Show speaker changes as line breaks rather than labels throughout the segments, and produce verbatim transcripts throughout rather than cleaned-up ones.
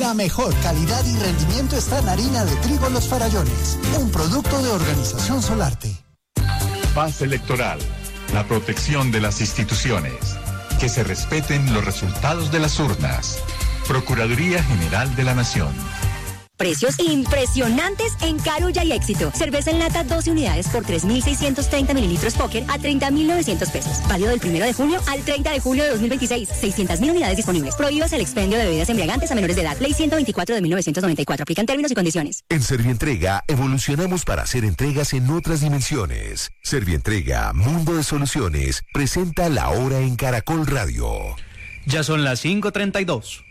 La mejor calidad y rendimiento está en harina de trigo Los Farallones, un producto de Organización Solarte.
Paz electoral, la protección de las instituciones, que se respeten los resultados de las urnas. Procuraduría General de la Nación.
Precios impresionantes en Carulla y Éxito. Cerveza en lata doce unidades por tres mil seiscientos treinta mililitros Póker a treinta mil novecientos pesos. Válido del primero de julio al treinta de julio de dos mil veintiséis. seiscientas mil unidades disponibles. Prohíbas el expendio de bebidas embriagantes a menores de edad. Ley ciento veinticuatro de mil novecientos noventa y cuatro. Aplican términos y condiciones.
En Servientrega evolucionamos para hacer entregas en otras dimensiones. Servientrega, Mundo de Soluciones, presenta La Hora en Caracol Radio.
Ya son las cinco treinta y dos.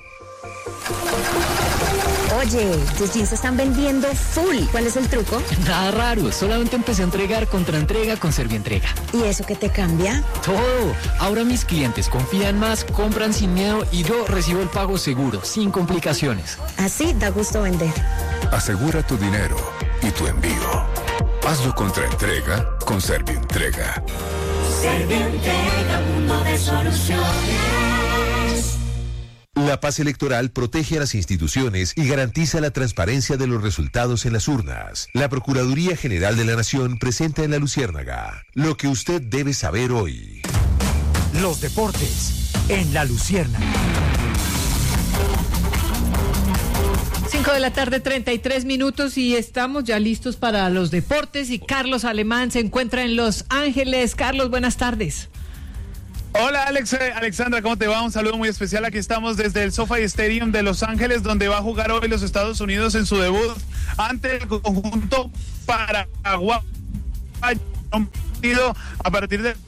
Oye, tus jeans se están vendiendo full. ¿Cuál es el truco?
Nada raro, solamente empecé a entregar contra entrega con Servientrega.
¿Y eso qué te cambia?
Todo. Ahora mis clientes confían más, compran sin miedo y yo recibo el pago seguro, sin complicaciones.
Así da gusto vender.
Asegura tu dinero y tu envío. Hazlo contra entrega con Servientrega.
Servientrega, mundo de soluciones.
La paz electoral protege a las instituciones y garantiza la transparencia de los resultados en las urnas. La Procuraduría General de la Nación presenta en La Luciérnaga lo que usted debe saber hoy.
Los deportes en La Luciérnaga.
cinco de la tarde, treinta y tres minutos y estamos ya listos para los deportes y Carlos Alemán se encuentra en Los Ángeles. Carlos, buenas tardes.
Hola Alex, Alexandra, ¿cómo te va? Un saludo muy especial. Aquí estamos desde el SoFi Stadium de Los Ángeles, donde va a jugar hoy los Estados Unidos en su debut ante el conjunto Paraguay. A partir de...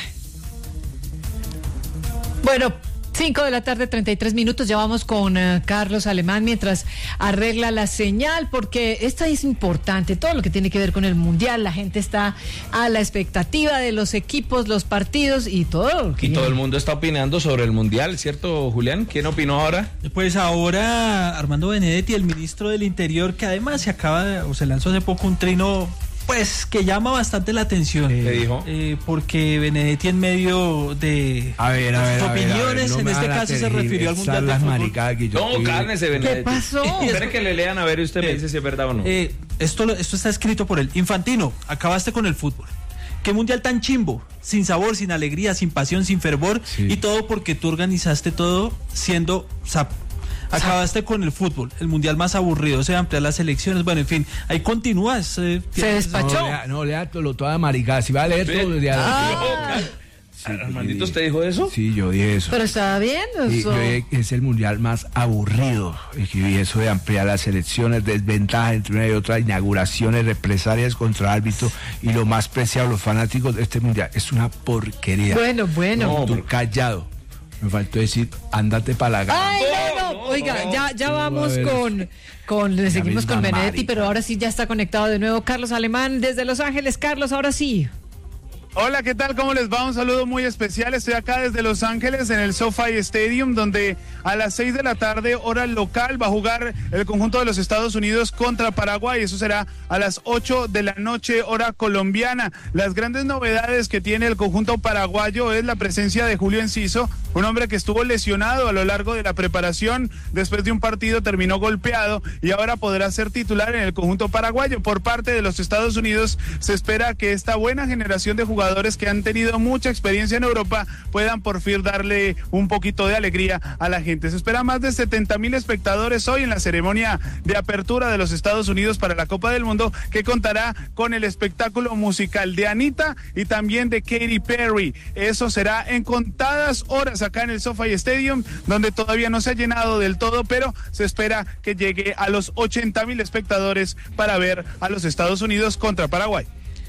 Bueno, cinco de la tarde, treinta y tres minutos, ya vamos con uh, Carlos Alemán mientras arregla la señal, porque esto es importante, todo lo que tiene que ver con el Mundial, la gente está a la expectativa de los equipos, los partidos y todo.
Y todo el mundo está opinando sobre el Mundial, ¿cierto, Julián? ¿Quién opinó ahora?
Pues ahora Armando Benedetti, el ministro del Interior, que además se acaba de, o se lanzó hace poco un trino pues que llama bastante la atención.
¿Qué dijo?
Eh, porque Benedetti en medio de
a ver, a ver,
sus
a ver,
opiniones,
a ver, no
en este caso se refirió al Mundial de Fútbol.
No, cálmese, Benedetti.
¿Qué pasó?
Espere que le lean a ver y usted eh, me dice si es verdad o no.
Eh, esto, esto está escrito por él. Infantino, acabaste con el fútbol. ¿Qué mundial tan chimbo? Sin sabor, sin alegría, sin pasión, sin fervor. Sí. Y todo porque tú organizaste todo siendo sapo. Acabaste con el fútbol, el mundial más aburrido, se amplian las elecciones, bueno, en fin, ahí continúas. Eh,
se despachó.
No, lea, no, lea todo, toda maricada, si va a leer todo. Lea,
ah. Sí, Armandito, ¿usted dijo eso?
Sí, yo dije eso.
Pero estaba bien.
Sí, yo dije que es el mundial más aburrido. Y eso de ampliar las elecciones, desventajas entre una y otra, inauguraciones, represalias contra árbitros y lo más preciado, los fanáticos de este mundial. Es una porquería.
Bueno, bueno.
No, tú callado. Me faltó decir, ándate para la gana.
Ay, no, no, oiga, no, ya, ya vamos con, con, le seguimos con Benedetti, marica. Pero ahora sí ya está conectado de nuevo Carlos Alemán desde Los Ángeles. Carlos, ahora sí.
Hola, ¿qué tal? ¿Cómo les va? Un saludo muy especial. Estoy acá desde Los Ángeles en el SoFi Stadium, donde a las seis de la tarde, hora local, va a jugar el conjunto de los Estados Unidos contra Paraguay. Eso será a las ocho de la noche, hora colombiana. Las grandes novedades que tiene el conjunto paraguayo es la presencia de Julio Enciso, un hombre que estuvo lesionado a lo largo de la preparación. Después de un partido terminó golpeado y ahora podrá ser titular en el conjunto paraguayo. Por parte de los Estados Unidos se espera que esta buena generación de jugadores jugadores que han tenido mucha experiencia en Europa puedan por fin darle un poquito de alegría a la gente. Se espera más de setenta mil espectadores hoy en la ceremonia de apertura de los Estados Unidos para la Copa del Mundo, que contará con el espectáculo musical de Anita y también de Katy Perry. Eso será en contadas horas acá en el SoFi Stadium, donde todavía no se ha llenado del todo, pero se espera que llegue a los ochenta mil espectadores para ver a los Estados Unidos contra Paraguay.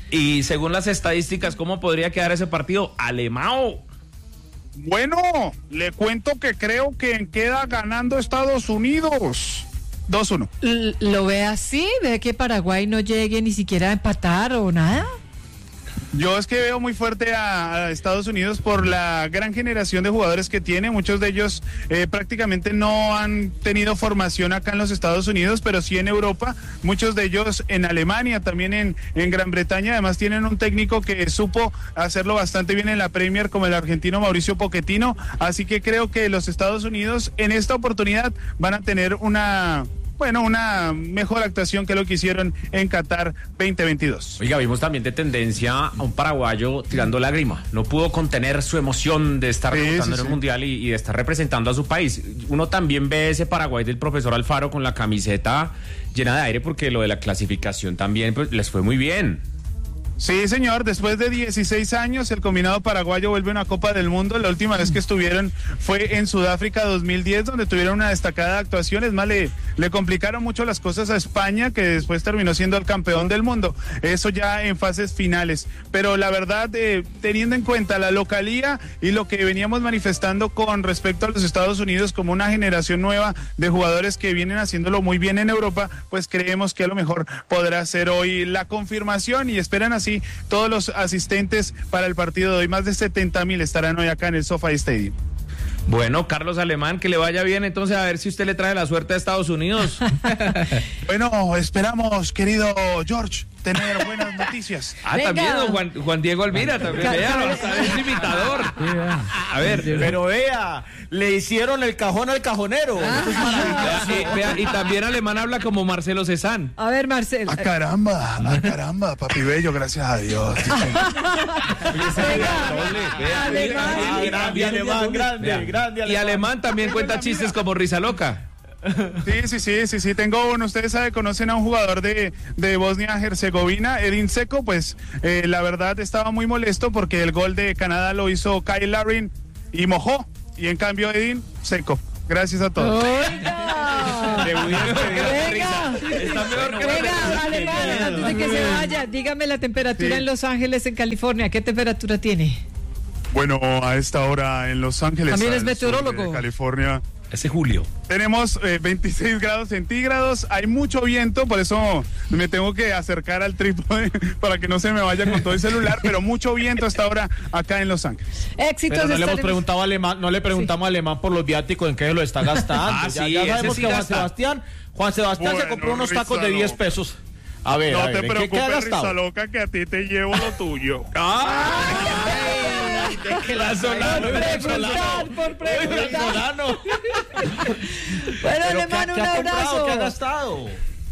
Y según las estadísticas, ¿cómo podría quedar ese partido? Alemão.
Bueno, le cuento que creo que queda ganando Estados Unidos. dos uno.
¿Lo ve así? ¿Ve que Paraguay no llegue ni siquiera a empatar o nada?
Yo es que veo muy fuerte a, a Estados Unidos por la gran generación de jugadores que tiene. Muchos de ellos eh, prácticamente no han tenido formación acá en los Estados Unidos, pero sí en Europa. Muchos de ellos en Alemania, también en, en Gran Bretaña. Además tienen un técnico que supo hacerlo bastante bien en la Premier, como el argentino Mauricio Pochettino. Así que creo que los Estados Unidos en esta oportunidad van a tener una... bueno, una mejor actuación que lo que hicieron en Qatar veinte veintidós.
Oiga, vimos también de tendencia a un paraguayo tirando lágrima. No pudo contener su emoción de estar
Sí,
debutando
sí,
en el
sí.
Mundial y, y de estar representando a su país. Uno también ve ese Paraguay del profesor Alfaro con la camiseta llena de aire porque lo de la clasificación también pues, les fue muy bien.
Sí, señor, después de dieciséis años el combinado paraguayo vuelve a una Copa del Mundo. La última vez que estuvieron fue en Sudáfrica dos mil diez, donde tuvieron una destacada actuación. Es más, le, le complicaron mucho las cosas a España, que después terminó siendo el campeón del mundo. Eso ya en fases finales. Pero la verdad, eh, teniendo en cuenta la localía y lo que veníamos manifestando con respecto a los Estados Unidos como una generación nueva de jugadores que vienen haciéndolo muy bien en Europa, pues creemos que a lo mejor podrá ser hoy la confirmación y esperan así todos los asistentes para el partido de hoy. Más de setenta mil estarán hoy acá en el SoFi Stadium.
Bueno, Carlos Alemán, que le vaya bien, entonces a ver si usted le trae la suerte a Estados Unidos.
Bueno, esperamos, querido George, tener buenas noticias.
Ah,
Venga.
también don Juan, Juan Diego Alvira, también, véalo, hasta es imitador. A ver,
pero vea, le hicieron el cajón al cajonero. Eso es maravilloso.
Sí, vea, y también Alemán habla como Marcelo Cezanne.
A ver, Marcelo.
Ah, caramba, ah, caramba, papi bello, gracias a Dios.
Grande, Alemán, grande, grande,
Y Alemán también cuenta chistes como Risa Loca.
Sí, sí, sí, sí, sí, tengo uno. Ustedes saben, conocen a un jugador de, de Bosnia-Herzegovina, Edin Dzeko, pues eh, la verdad estaba muy molesto porque el gol de Canadá lo hizo Kyle Larin y mojó, y en cambio Edin seco. Gracias a todos.
Venga, venga, Alemán, antes de que se vaya, dígame la temperatura
Sí.
en Los Ángeles, en California. ¿Qué temperatura tiene?
Bueno, a esta hora en Los Ángeles,
También es
al sur
meteorólogo.
de California,
Ese Julio.
tenemos eh, veintiséis grados centígrados, hay mucho viento, por eso me tengo que acercar al trípode para que no se me vaya con todo el celular, pero mucho viento a esta hora acá en Los Ángeles.
Éxitos.
Pero no le hemos
estaremos-
preguntado a Alemán, no le preguntamos a Alemán por los viáticos en qué se lo está gastando.
Ah,
ya,
sí,
ya
ese
sabemos
sí
que Juan
gasta.
Sebastián, Juan Sebastián se
Bueno,
compró unos tacos de
Risa
diez
loca.
pesos. A ver,
No
a
te
ver, ¿en qué, qué ha
preocupes, Risa
gastado?
loca, que a ti te llevo lo tuyo.
Que la
Por preguntar, por preguntar. Bueno, Alemán, un abrazo.
¿Qué ha gastado?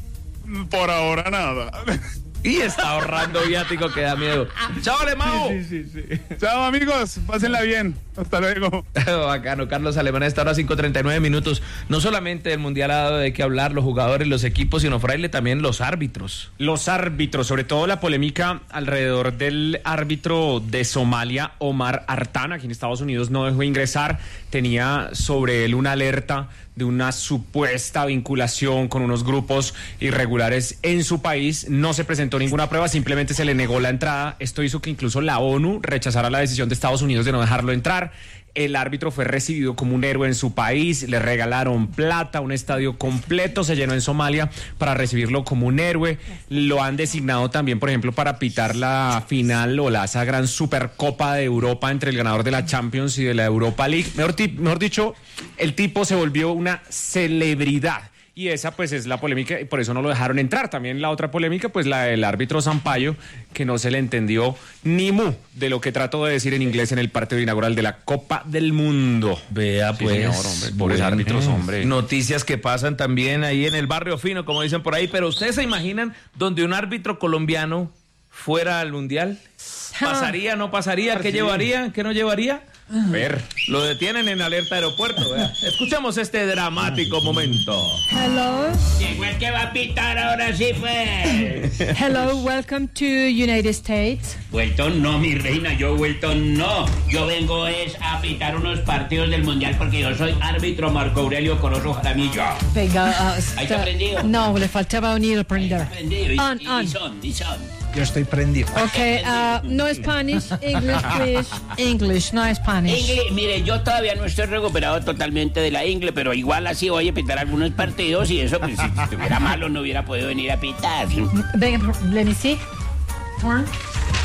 Por ahora nada.
Y está ahorrando viático que da miedo. ¡Chao, Alemán!
Chao, amigos, pásenla bien. Hasta luego.
Bacano, Carlos Alemán, a esta hora cinco treinta y nueve minutos. No solamente el Mundial ha dado de qué hablar, los jugadores, los equipos, sino Fraile, también los árbitros. Los árbitros, sobre todo la polémica alrededor del árbitro de Somalia, Omar Artana, quien en Estados Unidos no dejó ingresar. Tenía sobre él una alerta de una supuesta vinculación con unos grupos irregulares en su país. No se presentó ninguna prueba, simplemente se le negó la entrada. Esto hizo que incluso la ONU rechazara la decisión de Estados Unidos de no dejarlo entrar. El árbitro fue recibido como un héroe en su país, le regalaron plata, un estadio completo se llenó en Somalia para recibirlo como un héroe. Lo han designado también, por ejemplo, para pitar la final o la esa gran Supercopa de Europa entre el ganador de la Champions y de la Europa League. Mejor, ti- mejor dicho, el tipo se volvió una celebridad. Y esa pues es la polémica y por eso no lo dejaron entrar. También la otra polémica pues la del árbitro Sampaio, que no se le entendió ni mu de lo que trató de decir en inglés en el partido inaugural de la Copa del Mundo.
Vea,
Sí,
pues.
señor, hombre, pobres
Bueno,
árbitros, hombre.
Noticias que pasan también ahí en el barrio fino, como dicen por ahí. Pero ¿ustedes se imaginan donde un árbitro colombiano fuera al Mundial? ¿Pasaría, no pasaría? ¿Qué llevaría? ¿Qué no llevaría? A ver, lo detienen en alerta aeropuerto. ¿Vea? Escuchemos este dramático momento.
Hello.
Llegó el que va a pitar ahora sí, pues.
Hello, welcome to United States.
Vuelto no, mi reina, yo vuelto no. Yo vengo es a pitar unos partidos del Mundial porque yo soy árbitro Marco Aurelio Corozo Jaramillo.
Venga, ah,
¿Hay
está-
aprendido?
No, le faltaba unir a aprender.
Aprendido. Y,
On,
y-
on.
y son, y son.
Yo estoy prendido.
Okay, uh, no Spanish, English, please. English, no Spanish.
Ingle, mire, yo todavía no estoy recuperado totalmente de la ingle, pero igual así voy a pitar algunos partidos y eso, pues si estuviera malo no hubiera podido venir a pitar.
Venga, let me see. One.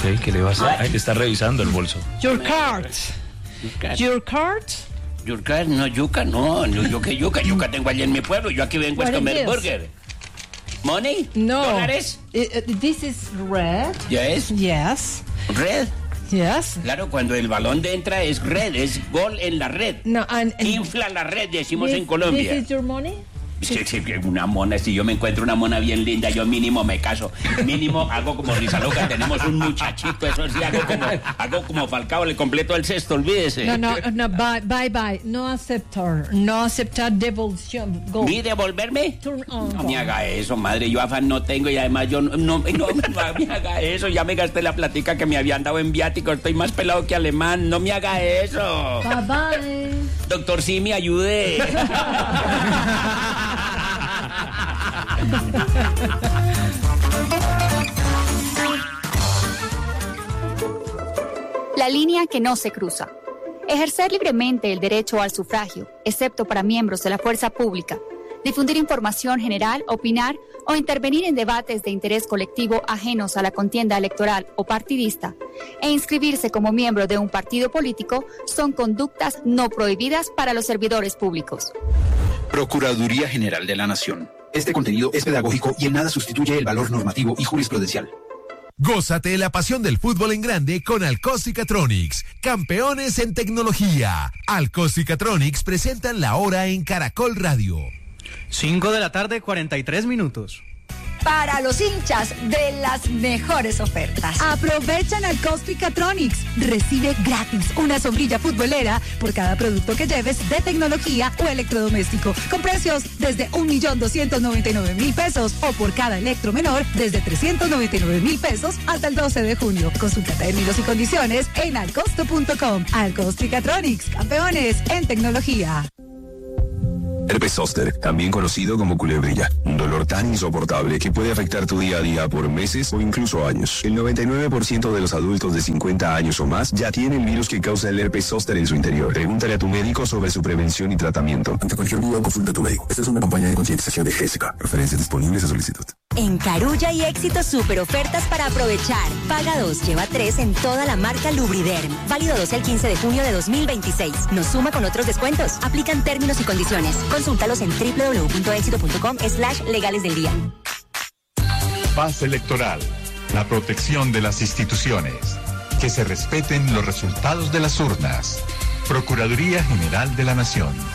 ¿Qué, qué le va a hacer? Ay, le está revisando el bolso.
Your card. Your card.
Yuca, no, yuca, no, no, yo que yuca, yuca tengo allá en mi pueblo, yo aquí vengo a comer burger. ¿Money?
No.
¿Dólares?
Uh, uh, this is red.
¿Yes?
Yes.
¿Red?
Yes.
Claro, cuando el balón de entra es red, es gol en la red.
No, and, and
infla la red, decimos
this,
en Colombia.
This is your money?
Sí, sí, una mona, si yo me encuentro una mona bien linda, yo mínimo me caso. Mínimo hago como Risa Loca, tenemos un muchachito, eso sí, hago como, hago como Falcao, le completo el cesto, olvídese.
No, no, no, bye, bye, bye. No aceptar, no aceptar devolución. Go.
¿Y devolverme?
Turn on.
No me haga eso, madre, yo afán no tengo y además yo no, no, no, no me haga eso, ya me gasté la platica que me habían dado en viático, estoy más pelado que alemán, no me haga eso.
Bye, bye.
Doctor, sí, me ayude.
La línea que no se cruza. Ejercer libremente el derecho al sufragio, excepto para miembros de la fuerza pública. Difundir información general, opinar o intervenir en debates de interés colectivo ajenos a la contienda electoral o partidista e inscribirse como miembro de un partido político son conductas no prohibidas para los servidores públicos.
Procuraduría General de la Nación. Este contenido es pedagógico y en nada sustituye el valor normativo y jurisprudencial.
Gózate la pasión del fútbol en grande con Alcóstica-Tronics, campeones en tecnología. Alcóstica-Tronics presentan la hora en Caracol Radio.
cinco de la tarde, cuarenta y tres minutos.
Para los hinchas de las mejores ofertas. Aprovechan al Alcóstica-Tronics. Recibe gratis una sombrilla futbolera por cada producto que lleves de tecnología o electrodoméstico, con precios desde un millón doscientos noventa y nueve mil pesos o por cada electro menor desde trescientos noventa y nueve mil pesos hasta el doce de junio. Consulta términos y condiciones en alcosto punto com. Alcóstica-Tronics, campeones en tecnología.
Herpes zóster, también conocido como culebrilla, un dolor tan insoportable que puede afectar tu día a día por meses o incluso años. El noventa y nueve por ciento de los adultos de cincuenta años o más ya tiene el virus que causa el herpes zóster en su interior. Pregúntale a tu médico sobre su prevención y tratamiento.
Ante cualquier duda, consulta a tu médico. Esta es una campaña de concientización de G S K. Referencias disponibles a solicitud.
En Carulla y Éxito, super ofertas para aprovechar. Paga dos, lleva tres en toda la marca Lubriderm. Válido doce al quince de junio de dos mil veintiséis. Nos suma con otros descuentos. Aplican términos y condiciones. Consúltalos en doble u doble u doble u punto éxito punto com slash legales del día.
Paz electoral. La protección de las instituciones. Que se respeten los resultados de las urnas. Procuraduría General de la Nación.